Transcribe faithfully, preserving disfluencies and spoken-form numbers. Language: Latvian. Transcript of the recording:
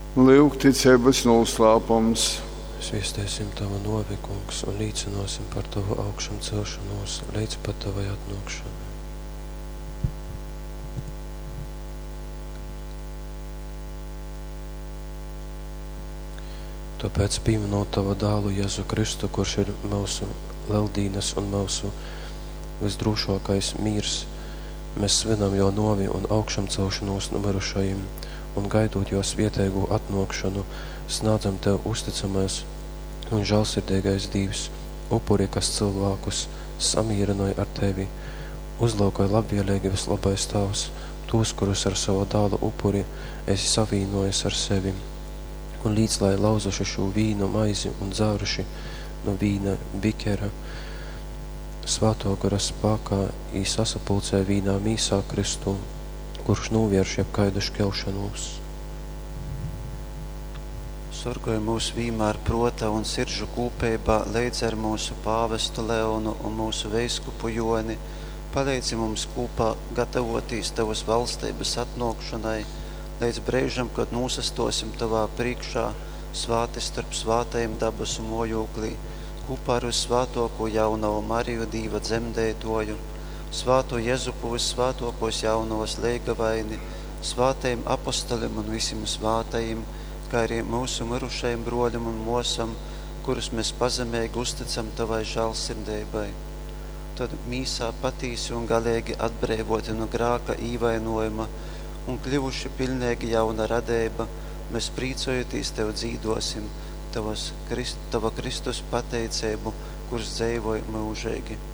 Lūk, ticības noslēpums. Sviestēsim Tavu novi, Kungs, un līdzinosim par Tavu augšām celšanos, līdz pat Tavai atnākšanai. Tāpēc pieminot Tavu dēlu Jēzu Kristu, kurš ir mūsu leldīnes un mūsu visdrošākais mīrs, mēs svinam jo novi un augšām celšanos numirušajiem, un gaidot jos vietēgu atnākšanu, snādzam Tev uzticamais un žēlsirdīgais Dievs, upuri, kas cilvēkus samierināja ar Tevi, uzlaukoja labvēlīgi vislabais Tavs, tos, kurus ar savu dēlu upuri esi savīnojis ar sevi, un līdz lai lauzuši šo vīnu maizi un dzāruši no vīna bikera, svāto gara spākā ī sasapulcē vīnā mīsā Kristu, kurš novērš jebkaidu šķelšanos. Sorgoja mūsu vienmēr prota un siržu kūpībā, līdz ar mūsu pāvestu Leonu un mūsu veiskupu Joni, palīdzi mums kopā gatavotīs Tavas valstības atnākšanai, līdz brīžam, kad nosastosim Tavā priekšā, svāti starp svātajiem dabasu mojūklī, kopā ar svātoko jaunavu Mariju Dīva dzemdētoju, svāto Jezupu visvātokos jaunavas leigavaini, svātajiem apostolim un visiem svātajiem, kā arī mūsu mirušajiem broļiem un mosam, kurus mēs pazemīgi uzticam Tavai žēlsirdībai. Tad mīsā patīsi un galīgi atbrīvoti no grāka īvainojuma un kļuvuši pilnīgi jauna radība, mēs prīcojoties Tev dzīdosim, Tavas, Tava Kristus pateicību, kurš dzīvoja mūžīgi.